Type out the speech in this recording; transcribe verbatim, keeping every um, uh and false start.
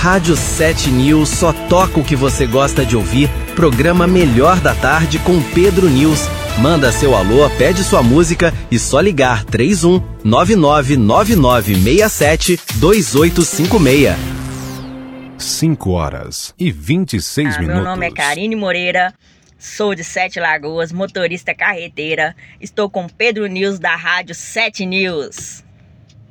Rádio sete News só toca o que você gosta de ouvir. Programa Melhor da Tarde com Pedro News. Manda seu alô, pede sua música e só ligar três um nove nove nove nove seis sete dois oito cinco seis. cinco horas e vinte e seis ah, minutos. Meu nome é Karine Moreira, sou de Sete Lagoas, motorista carreteira. Estou com Pedro News da Rádio sete News.